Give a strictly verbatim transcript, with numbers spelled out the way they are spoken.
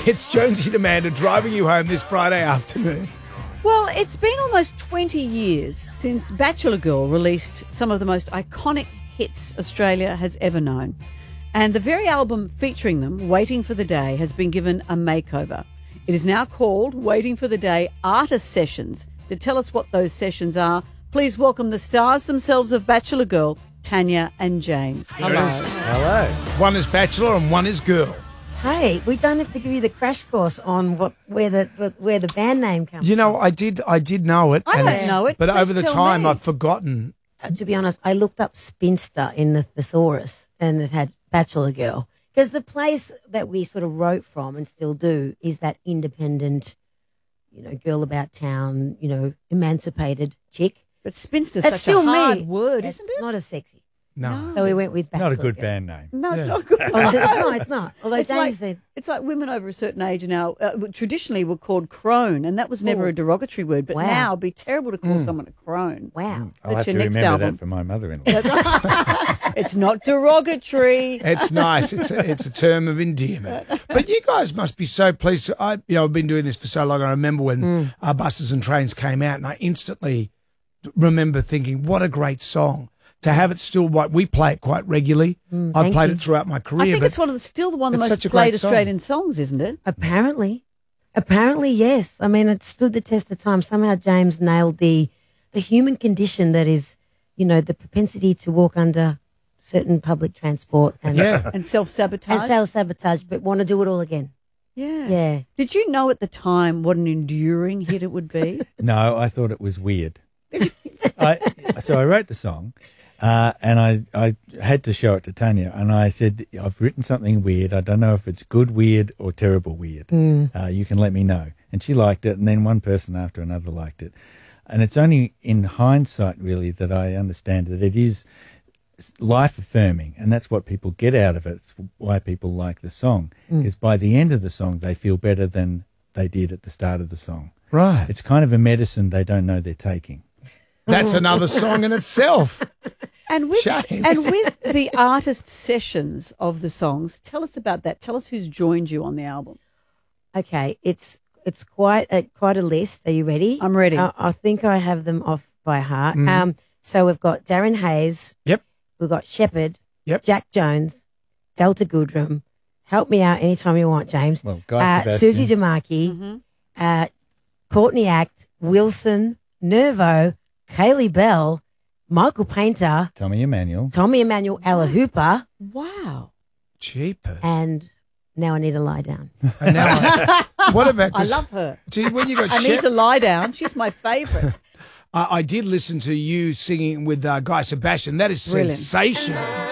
It's Jonesy and Amanda driving you home this Friday afternoon. Well, it's been almost twenty years since Bachelor Girl released some of the most iconic hits Australia has ever known. And the very album featuring them, Waiting for the Day, has been given a makeover. It is now called Waiting for the Day Artist Sessions. To tell us what those sessions are, please welcome the stars themselves of Bachelor Girl, Tanya and James. Here Hello. it is. Hello. One is Bachelor and one is Girl. Hey, we don't have to give you the crash course on what where the where the band name comes You know, I did I did know it. I and don't it's- know it. But Please over the tell time, me. I've forgotten. from. Uh, to be honest, I looked up Spinster in the thesaurus and it had Bachelor Girl. Because the place that we sort of wrote from and still do is that independent, you know, girl about town, you know, emancipated chick. But spinster's That's such still a hard me. word, It's isn't it? not as sexy. No. So we went with Bachelor Not a good Girl. band name. No, Yeah. it's not good. Oh, it's not, it's not. Although It's James like, said, it's like women over a certain age now, uh, traditionally were called crone, and that was never Oh. a derogatory word, but Wow. now it'd be terrible to call someone a crone. wow. I'll That's have your to next remember album. that for my mother-in-law. It's not derogatory. It's nice. It's a, it's a term of endearment. But you guys must be so pleased. I, you know, I've been doing this for so long. I remember when Mm. uh, Buses and Trains came out, and I instantly remember thinking, "What a great song!" To have it still, what we play it quite regularly. I've thank played you. it throughout my career. I think but it's one of the, still the one of the it's most such a great played song. Australian songs, isn't it? Apparently. Apparently, yes. I mean, it stood the test of time. Somehow James nailed the the human condition that is, you know, the propensity to walk under certain public transport and, yeah, And self-sabotage. and self-sabotage, but want to do it all again. yeah. Yeah. Did you know at the time what an enduring hit it would be? No, I thought it was weird. I, so I wrote the song, uh, and I, I had to show it to Tanya, and I said, I've written something weird. I don't know if it's good weird or terrible weird. Uh, you can let me know. And she liked it, and then one person after another liked it. And it's only in hindsight, really, that I understand that it is life-affirming, and that's what people get out of it. It's why people like the song, because by the end of the song, they feel better than they did at the start of the song. right. It's kind of a medicine they don't know they're taking. That's another song in itself. And with James. and with the artist sessions of the songs, tell us about that. Tell us who's joined you on the album. Okay, it's it's quite a quite a list. Are you ready? I'm ready. Uh, I think I have them off by heart. Um, so we've got Darren Hayes. Yep. We've got Shepherd. Yep. Jack Jones. Delta Goodrum. Help me out anytime you want, James. Well, Guy uh, Sebastian. Susie DeMarchi. Mm-hmm. Uh, Courtney Act. Wilson. Nervo. Kaylee Bell. Michael Painter. Tommy Emmanuel. Tommy Emmanuel Ella Hooper. Wow. Jeepers. And now I need to lie down. And now I- what about I this? love her. Gee, when you got I need Shep- to lie down. She's my favourite. I, I did listen to you singing with uh, Guy Sebastian. That is Brilliant. sensational.